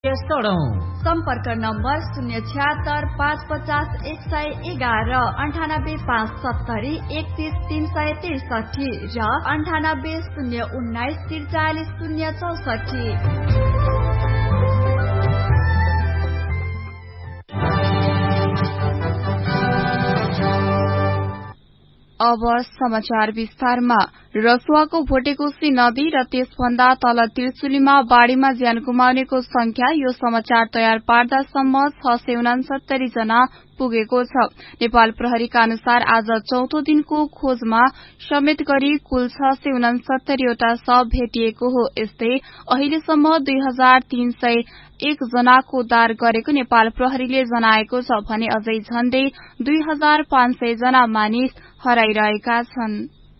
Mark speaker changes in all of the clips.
Speaker 1: सम्पर्क नम्बर 076 550 111 98 570 31 363 र 98 019 43 064।
Speaker 2: अब समाचार विस्तारमा। रसुवाको भोटेकोशी नदी र त्यसभन्दा तल त्रिचुलीमा बाढ़ीमा ज्यान गुमाउनेको संख्या यो समाचार तयार पार्दासम्म 669 जना पुगेको छ। नेपाल प्रहरीका अनुसार आज चौथो दिनको खोजमा समेत गरी कुल 669 वटा शव भेटिएको हो। यस्तै अहिलेसम्म 2301 जनाको उद्धार गरेको नेपाल प्रहरीले जनाएको छ भने अझै झण्डै 2500 जना मानिस हराइरहेका छन्।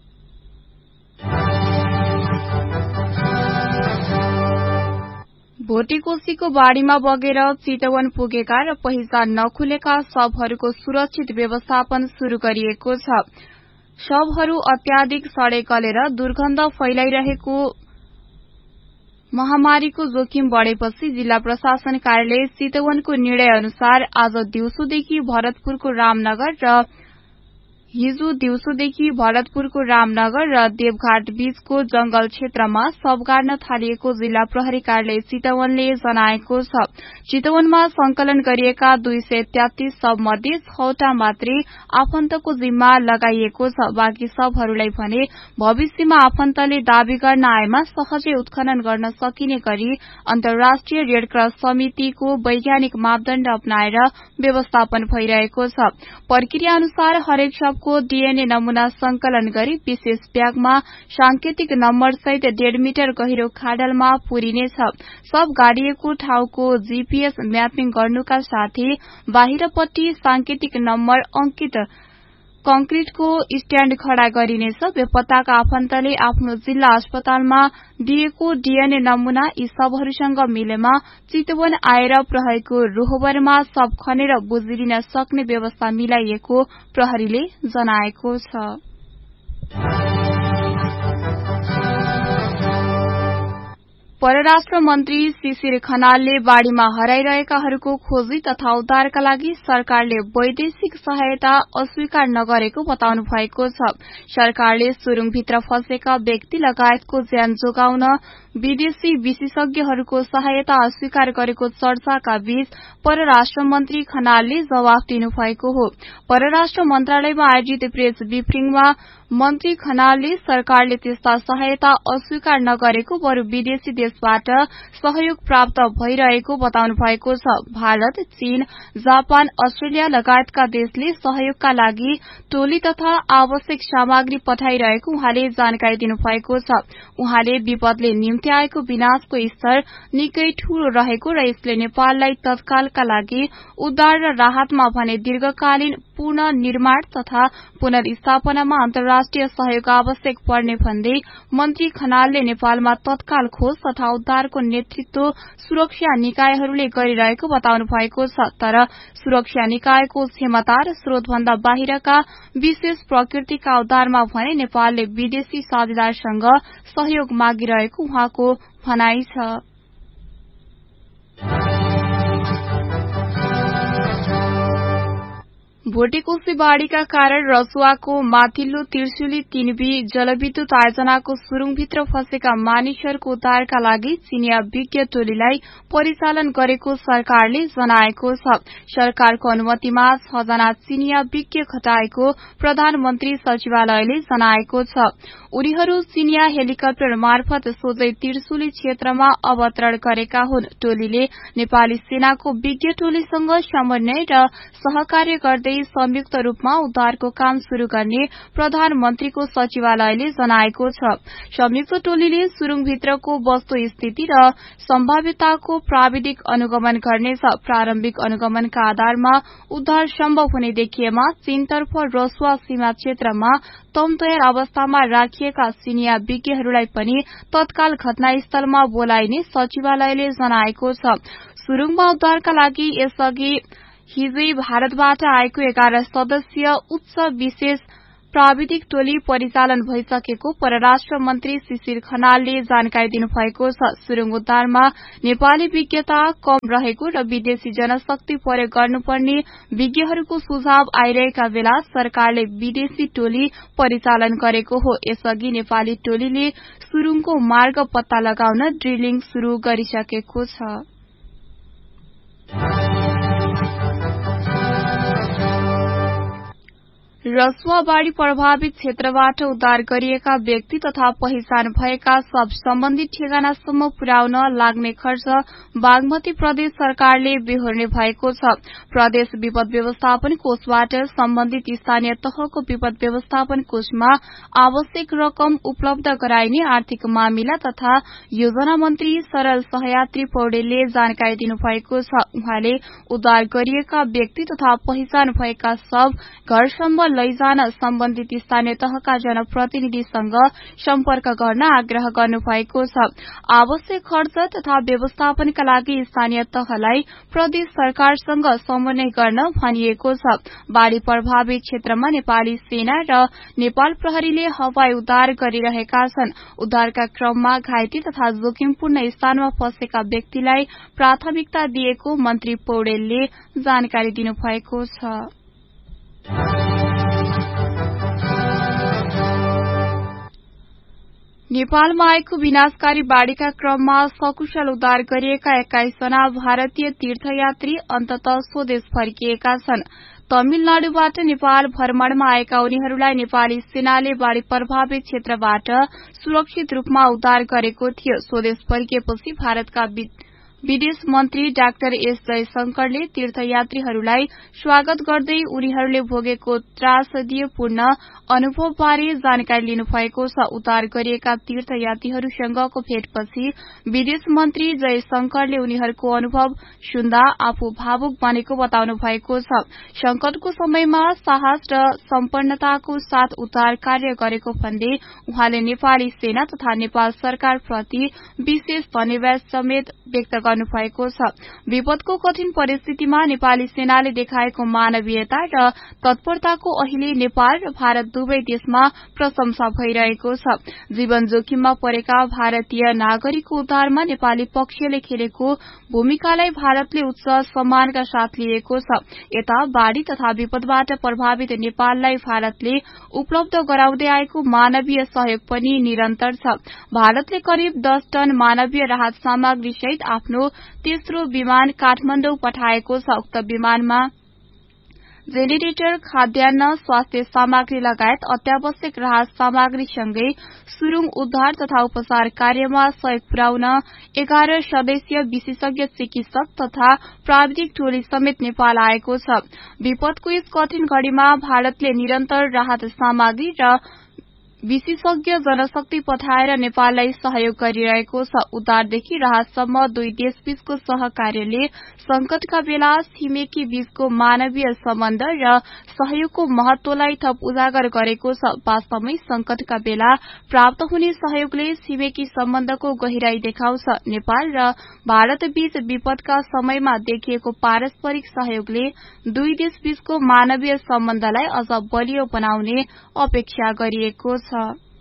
Speaker 2: भोटेकोशीको बाढ़ीमा बगेर चितवन पुगेका र पहिचान नखुलेका शवहरूको सुरक्षित व्यवस्थापन शुरू गरिएको छ। शवहरू अत्याधिक सडे गलेर दुर्गन्ध फैलाइरहेको महामारीको जोखिम बढ़ेपछि जिल्ला प्रशासन कार्यालय चितवनको निर्णय अनुसार आज दिउँसोदेखि भरतपुरको रामनगर र हिजो दिउँसोदेखि भरतपुरको रामनगर र देवघाट बीचको जंगल क्षेत्रमा शव गाड्न थालिएको जिल्ला प्रहरी कार्यालय चितवनले जनाएको छ। चितवनमा संकलन गरिएका 233 शव मध्ये 6 मात्रै आफन्तको जिम्मा लगाइएको छ। बाँकी शवहरूलाई भने भविष्यमा आफन्तले दावी गर्न आएमा सहजै उत्खनन गर्न सकिने गरी अन्तर्राष्ट्रिय रेडक्रस समितिको वैज्ञानिक मापदण्ड अपनाएर व्यवस्थापन भइरहेको छ। प्रक्रिया अनुसार हरेक को डीएनए नमूना संकलन गरी विशेष ब्यागमा सांकेतिक नम्बर सहित 1.5 मिटर गहिरो खाडलमा पुरिनेछ। शव गाडिएको ठाउँको जीपीएस म्यापिङ गर्नुका साथै बाहिरपट्टि सांकेतिक नम्बर अंकित कंक्रिटको स्ट्याण्ड खड़ा गरिनेछ। बेपत्ताका आफन्तले आफ्नो जिल्ला अस्पतालमा दिएको डीएनए नमूना यी शवहरूसँग मिलेमा चितवन आएर प्रहरीको रोहबरमा शव खनेर बुझिलिन सक्ने व्यवस्था मिलाइएको प्रहरीले जनाएको छ। परराष्ट्र मन्त्री शिशिर खनालले बाढ़ीमा हराइरहेकाहरूको खोजी तथा उद्धारका लागि सरकारले वैदेशिक सहायता अस्वीकार नगरेको बताउनु भएको छ। सरकारले सुरुङभित्र फँसेका व्यक्ति लगायतको ज्यान जोगाउन विदेशी विशेषज्ञहरूको सहायता अस्वीकार गरेको चर्चाका बीच परराष्ट्र मन्त्री खनालले जवाफ दिनुभएको हो। परराष्ट्र मन्त्रालयमा आयोजित प्रेस ब्रिफिङमा मन्त्री खनालले सरकारले त्यस्ता सहायता अस्वीकार नगरेको बरु विदेशी देशबाट सहयोग प्राप्त भइरहेको बताउनु भएको छ। भारत, चीन, जापान, अस्ट्रेलिया लगायतका देशले सहयोगका लागि टोली तथा आवश्यक सामग्री पठाइरहेको उहाँले जानकारी दिनुभएको छ। उहाँले विपदले निम्ति आएको विनाशको स्तर निकै ठूलो रहेको र यसले नेपाललाई तत्कालका लागि उद्धार र राहतमा भने दीर्घकालीन पुनर्निर्माण तथा पुनर्स्थापनामा अन्तर्राष्ट्रिय सहयोग आवश्यक पर्ने भन्दै मन्त्री खनालले नेपालमा तत्काल खोज तथा उद्धारको नेतृत्व सुरक्षा निकायहरूले गरिरहेको बताउनु भएको छ। तर सुरक्षा निकायको क्षमता र स्रोतभन्दा बाहिरका विशेष प्रकृतिका उद्धारमा भने नेपालले विदेशी साझेदारसँग सहयोग मागिरहेको उहाँको भनाइ छ। भोटेकोशी बाढ़ीका कारण रसुवाको माथिल्लो त्रिशुली 3B जलविद्युत आयोजनाको सुरुङभित्र फँसेका मानिसहरूको उद्धारका लागि चिनिया विज्ञ टोलीलाई परिचालन गरेको सरकारले जनाएको छ। सरकारको अनुमतिमा 6 जना चिनिया विज्ञ खटाएको प्रधानमन्त्री सचिवालयले जनाएको छ। उनीहरू चिनिया हेलिकप्टर मार्फत सोझै त्रिशुली क्षेत्रमा अवतरण गरेका हुन्। टोलीले नेपाली सेनाको विज्ञ टोलीसँग समन्वय र सहकार्य गर्दै संयुक्त रूपमा उद्धारको काम शुरू गर्ने प्रधानमन्त्रीको सचिवालयले जनाएको छ। संयुक्त टोलीले सुरुङभित्रको वस्तुस्थिति र सम्भाव्यताको प्राविधिक अनुगमन गर्नेछ। प्रारम्भिक अनुगमनका आधारमा उद्धार सम्भव हुने देखिएमा चीनतर्फ रसुवा सीमा क्षेत्रमा तमतयार अवस्थामा राखिएका चिनिया विज्ञहरूलाई पनि तत्काल घटनास्थलमा बोलाइने सचिवालयले जनाएको छ। सुरुङमा उद्धारका लागि यसअघि हिजै भारतबाट आएको 11 सदस्यीय उच्च विशेष प्राविधिक टोली परिचालन भइसकेको परराष्ट्र मन्त्री शिशिर खनालले जानकारी दिनुभएको छ। सुरुङ उद्धारमा नेपाली विज्ञता कम रहेको र विदेशी जनशक्ति प्रयोग गर्नुपर्ने विज्ञहरूको सुझाव आइरहेका बेला सरकारले विदेशी टोली परिचालन गरेको हो। यसअघि नेपाली टोलीले सुरुङको मार्ग पत्ता लगाउन ड्रिलिङ शुरू गरिसकेको छ। रसुवा बाढ़ी प्रभावित क्षेत्रबाट उद्धार गरिएका व्यक्ति तथा पहिचान भएका सब सम्बन्धित ठेगानासम्म पुर्याउन लाग्ने खर्च बागमती प्रदेश सरकारले बेहोर्ने भएको छ। प्रदेश विपद व्यवस्थापन कोषबाट सम्बन्धित स्थानीय तहको विपद व्यवस्थापन कोषमा आवश्यक रकम उपलब्ध गराइने आर्थिक मामिला तथा योजना मन्त्री सरल सहयात्री पौडेलले जानकारी दिनुभएको छ। उहाँले उद्धार गरिएका व्यक्ति तथा पहिचान भएका सब घरसम्म लैजान सम्बन्धित स्थानीय तहका जनप्रतिनिधिसँग सम्पर्क गर्न आग्रह गर्नुभएको छ। आवश्यक खर्च तथा व्यवस्थापनका लागि स्थानीय तहलाई प्रदेश सरकारसँग समन्वय गर्न भनिएको छ। बाढ़ी प्रभावित क्षेत्रमा नेपाली सेना र नेपाल प्रहरीले हवाई उद्धार गरिरहेका छन्। उद्धारका क्रममा घाइते तथा जोखिमपूर्ण स्थानमा फँसेका व्यक्तिलाई प्राथमिकता दिएको मन्त्री पौडेलले जानकारी दिनुभएको छ। नेपालमा आएको विनाशकारी बाढ़ीका क्रममा सकुशल उद्धार गरिएका 21 जना भारतीय तीर्थयात्री अन्ततः स्वदेश फर्किएका छन्। तमिलनाडुबाट नेपाल भ्रमणमा आएका उनीहरूलाई नेपाली सेनाले बाढ़ी प्रभावित क्षेत्रबाट सुरक्षित रूपमा उद्धार गरेको थियो। स्वदेश फर्किएपछि भारतका विदेश मन्त्री डाक्टर एस जयशंकरले तीर्थयात्रीहरूलाई स्वागत गर्दै उनीहरूले भोगेको त्रासदीपूर्ण अनुभवबारे जानकारी लिनुभएको छ। उद्धार गरिएका तीर्थयात्रीहरूसँगको भेटपछि विदेश मन्त्री जयशंकरले उनीहरूको अनुभव सुन्दा आफू भावुक बनेको बताउनु भएको छ। संकटको समयमा साहस र सम्पन्नताको साथ उद्धार कार्य गरेको भन्दै उहाँले नेपाली सेना तथा नेपाल सरकारप्रति विशेष धन्यवाद समेत व्यक्त गर्नुभएको छ। विपदको कठिन परिस्थितिमा नेपाली सेनाले देखाएको मानवीयता र तत्परताको अहिले नेपाल र भारत दुवै देशमा प्रशंसा भइरहेको छ। जीवन जोखिममा परेका भारतीय नागरिकको उद्धारमा नेपाली पक्षले खेलेको भूमिकालाई भारतले उच्च सम्मानका साथ लिएको छ। यता बाढ़ी तथा विपदबाट प्रभावित नेपाललाई भारतले उपलब्ध गराउँदै आएको मानवीय सहयोग पनि निरन्तर छ। भारतले करिब 10 टन मानवीय राहत सामग्री सहित आफ्नो तेस्रो विमान काठमाडौँ पठाएको छ। उक्त विमानमा जेनेरेटर, खाद्यान्न, स्वास्थ्य सामग्री लगायत अत्यावश्यक राहत सामग्रीसँगै सुरुङ उद्धार तथा उपचार कार्यमा सहयोग पुर्याउन 11 सदस्यीय विशेषज्ञ चिकित्सक तथा प्राविधिक टोली समेत नेपाल आएको छ। विपदको यस कठिन घड़ीमा भारतले निरन्तर राहत सामग्री र विशेषज्ञ जनशक्ति पठाएर नेपाललाई सहयोग गरिरहेको छ। उद्धारदेखि राहतसम्म दुई देशबीचको सहकार्यले संकटका बेला छिमेकी बीचको मानवीय सम्बन्ध र सहयोगको महत्वलाई थप उजागर गरेको छ। वास्तवमै संकटका बेला प्राप्त हुने सहयोगले छिमेकी सम्बन्धको गहिराई देखाउँछ। नेपाल र भारत बीच विपदका समयमा देखिएको पारस्परिक सहयोगले दुई देशबीचको मानवीय सम्बन्धलाई अझ बलियो बनाउने अपेक्षा गरिएको छ।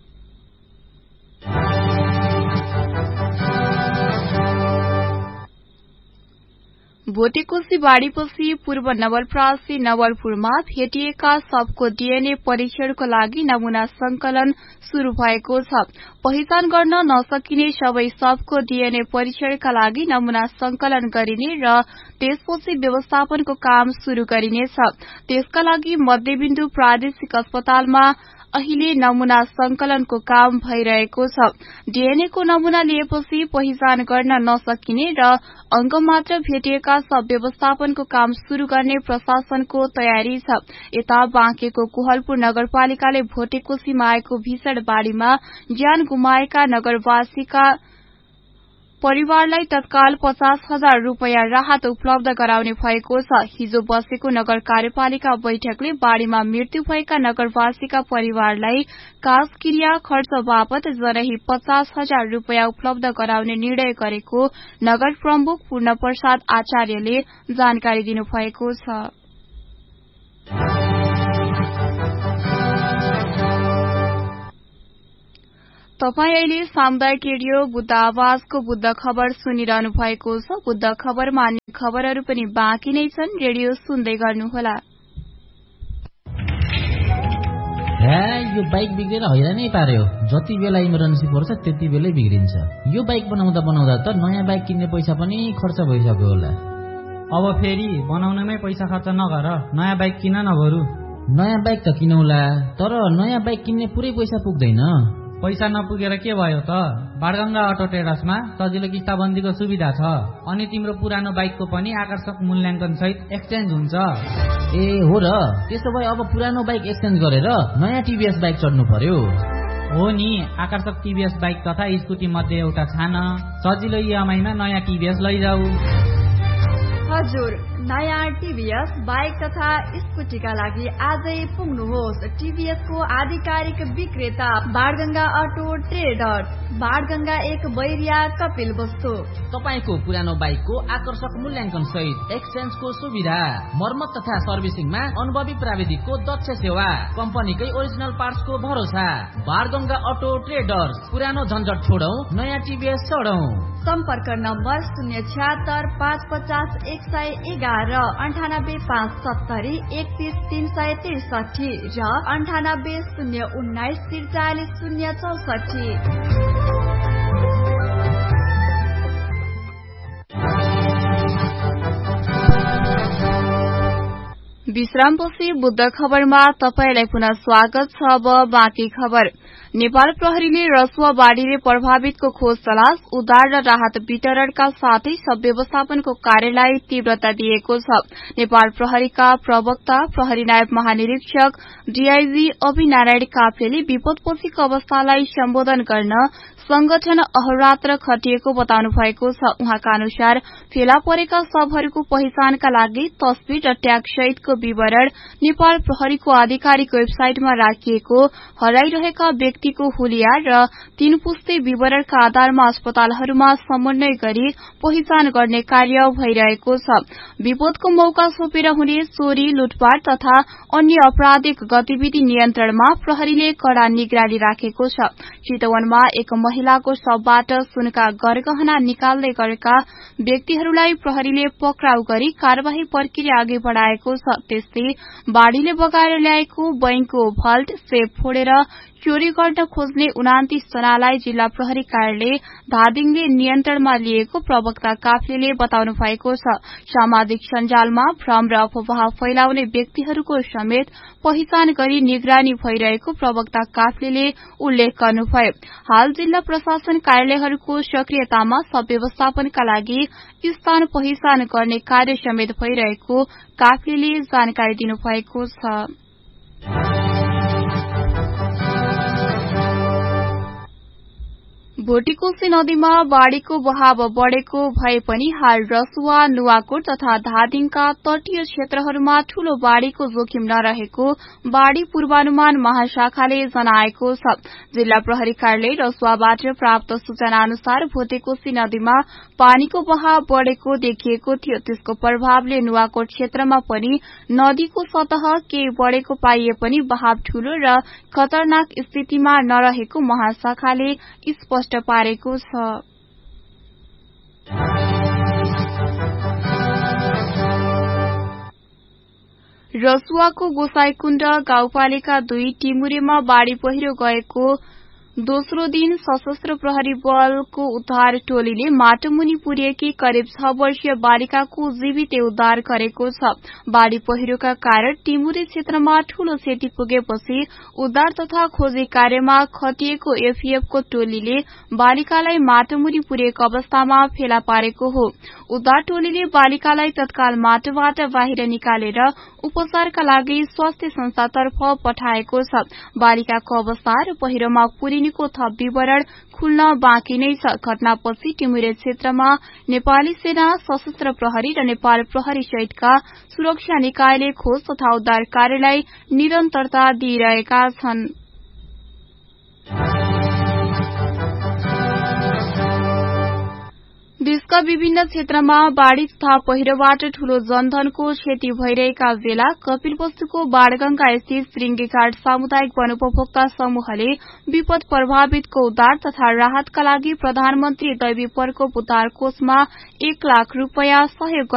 Speaker 2: भोटेकोशी बाढ़ीपछि पूर्व नवलपरासी नवलपुरमा भेटिएका सबको डीएनए परीक्षणको लागि नमूना संकलन शुरू भएको छ। पहिचान गर्न नसकिने सबै सबको डीएनए परीक्षणका लागि नमूना संकलन गरिने र त्यसपछि व्यवस्थापनको काम शुरू गरिनेछ। त्यसका लागि मध्यबिन्दु प्रादेशिक अस्पतालमा अहिले नमूना संकलनको काम भइरहेको छ। डीएनए को नमूना लिएपछि पहिचान गर्न नसकिने र अंग मात्र भेटिएका सब व्यवस्थापनको काम शुरू गर्ने प्रशासनको तयारी छ। यता बाँकेको कोहलपुर नगरपालिकाले भोटेकोशीमा आएको भीषण बाढ़ीमा ज्यान गुमाएका नगरवासीका परिवारलाई तत्काल 50,000 रूपियाँ राहत उपलब्ध गराउने भएको छ। हिजो बसेको नगर कार्यपालिका बैठकले बाढ़ीमा मृत्यु भएका नगरवासीका परिवारलाई कास क्रिया खर्च बापत जरही 50,000 रूपियाँ उपलब्ध गराउने निर्णय गरेको नगर प्रमुख पूर्ण प्रसाद आचार्यले जानकारी दिनुभएको छ। तपाई अहिले सामुदायिक रेडियो बुद्ध आवाजको बुद्ध खबर सुनिरहनु भएको छ। बुद्ध खबरमा अन्य खबरहरू पनि बाँकी नै छन्। रेडियो सुन्दै गर्नुहोला।
Speaker 3: यो बाइक बिग्रेर हैरानै पार्यो। जति बेला इमर्जेन्सी पर्छ त्यति बेलै बिग्रिन्छ। यो बाइक बनाउँदा त नयाँ बाइक किन्ने पैसा पनि खर्च भइसक्यो होला।
Speaker 4: अब फेरि बनाउनमै पैसा खर्च नगर, नयाँ बाइक किन न बरु।
Speaker 3: नयाँ बाइक त किनौला, तर नयाँ बाइक किन्ने पुरै पैसा पुग्दैन।
Speaker 4: पैसा नपुगेर के भयो त? बाणगंगा अटो ट्रेडर्समा सजिलो किस्ताबन्दीको सुविधा छ, अनि तिम्रो पुरानो बाइकको पनि आकर्षक मूल्याङ्कन सहित एक्सचेन्ज हुन्छ।
Speaker 3: ए हो र, त्यसो भए अब पुरानो बाइक एक्सचेन्ज गरेर नयाँ टिभीएस बाइक चढ्नु पर्यो।
Speaker 4: हो नि, आकर्षक टिभीएस बाइक तथा स्कुटी मध्ये एउटा छान, सजिलो इएमआईमा नयाँ टिभीएस लैजाऊ।
Speaker 1: हजुर, नयाँ टिभीएस बाइक तथा स्कुटीका लागि आजै पुग्नुहोस्। टिभीएस को आधिकारिक विक्रेता बाणगंगा अटो ट्रेडर्स, बाणगंगा 1 बैरिया कपिल वस्तु।
Speaker 3: तपाईको पुरानो बाइकको आकर्षक मूल्याङ्कन सहित एक्सचेन्जको सुविधा, मर्मत तथा सर्भिसिङमा अनुभवी प्राविधिकको दक्ष सेवा, कम्पनीकै ओरिजिनल पार्ट्सको भरोसा। बाणगंगा अटो ट्रेडर्स, पुरानो झन्झट छोडौं, नयाँ टिभीएस चढौं।
Speaker 1: सम्पर्क नम्बर 076 550 111, 98 570 31 363 र 98 019 43 064।
Speaker 2: विश्रामपछि बुद्ध खबरमा तपाईलाई पुनः स्वागत छ। अब बाँकी खबर। नेपाल प्रहरीले रसुवा बाढ़ीले प्रभावितको खोज तलास, उद्धार र राहत वितरणका साथै सब व्यवस्थापनको कार्यलाई तीव्रता दिएको छ। नेपाल प्रहरीका प्रवक्ता प्रहरी नायब महानिरीक्षक डीआईजी अभिनारायण काफ्लेले विपदपछिको अवस्थालाई सम्बोधन गर्न संगठन अहोरात्र खटिएको बताउनु भएको छ। उहाँका अनुसार फेला परेका शवहरूको पहिचानका लागि तस्बिर र ट्याग सहितको विवरण नेपाल प्रहरीको आधिकारिक वेबसाइटमा राखिएको, हराइरहेका व्यक्तिको हुलिया र 3 पुस्ते विवरणका आधारमा अस्पतालहरूमा समन्वय गरी पहिचान गर्ने कार्य भइरहेको छ। विपदको मौका छोपेर हुने चोरी, लुटपाट तथा अन्य आपराधिक गतिविधि नियन्त्रणमा प्रहरीले कड़ा निगरानी राखेको छ। चितवनमा एक महिलाको शवबाट सुनका गरगहना निकाल्दै गरेका व्यक्तिहरूलाई प्रहरीले पक्राउ गरी कार्यवाही प्रक्रिया अघि बढ़ाएको छ। त्यस्तै बाढ़ीले बगाएर ल्याएको बैंकको भल्ट, सेफ फोडेर चोरी गर्न खोज्ने 29 जनालाई जिल्ला प्रहरी कार्यालय धादिङले नियन्त्रणमा लिएको प्रवक्ता काफ्लेले बताउनु भएको छ। सामाजिक सञ्जालमा भ्रम र अफवाह फैलाउने व्यक्तिहरूको समेत पहिचान गरी निगरानी भइरहेको प्रवक्ता काफ्लेले उल्लेख गर्नुभयो। हाल जिल्ला प्रशासन कार्यालयहरूको सक्रियतामा सब व्यवस्थापनका लागि स्थान पहिचान गर्ने कार्य समेत भइरहेको काफ्लेले जानकारी दिनुभएको छ। भोटिकोशी नदीमा बाढ़ीको बहाव बढ़ेको भए पनि हाल रसुवा, नुवाकोट तथा धादिङका तटीय क्षेत्रहरूमा ठूलो बाढ़ीको जोखिम नरहेको बाढ़ी पूर्वानुमान महाशाखाले जनाएको छ। जिल्ला प्रहरी कार्यालय रसुवाबाट प्राप्त सूचना अनुसार भोटिकोशी नदीमा पानीको बहाव बढ़ेको देखिएको थियो। त्यसको प्रभावले नुवाकोट क्षेत्रमा पनि नदीको सतह केही बढ़ेको पाइए पनि बहाव ठूलो र खतरनाक स्थितिमा नरहेको महाशाखाले स्पष्ट पारेको छ। रसुवाको गोसाईकुण्ड गाउँपालिका 2 टिमुरेमा बाढ़ी पहिरो गएको दोस्रो दिन सशस्त्र प्रहरी बलको उद्धार टोलीले माटोमुनि पुर्याएकी करिब 6 वर्षीय बालिकाको जीवित उद्धार गरेको छ। बाढ़ी पहिरोका कारण टिमुरे क्षेत्रमा ठूलो क्षति पुगेपछि उद्धार तथा खोजी कार्यमा खटिएको एफईएफको टोलीले बालिकालाई माटोमुनि पुर्याएको अवस्थामा फेला पारेको हो। उद्धार टोलीले बालिकालाई तत्काल माटोबाट बाहिर निकालेर उपचारका लागि स्वास्थ्य संस्थातर्फ पठाएको छ। बालिकाको अवस्था र पहिरोमा पुरिनेको थप विवरण खुल्न बाँकी नै छ। घटनापछि टिमुरे क्षेत्रमा नेपाली सेना, सशस्त्र प्रहरी र नेपाल प्रहरी सहितका सुरक्षा निकायले खोज तथा उद्धार कार्यलाई निरन्तरता दिइरहेका छन्। देशको देशका विभिन्न क्षेत्रमा बाढ़ी तथा पहिरोबाट ठूलो जनधनको क्षति भइरहेका बेला कपिलवस्तुको बाणगंगा स्थित श्रृंगीघाट सामुदायिक वन उपभोक्ता समूहले विपद प्रभावितको उद्धार तथा राहतका लागि प्रधानमन्त्री दैवी प्रकोप उद्धार कोषमा 1 लाख रूपैयाँ सहयोग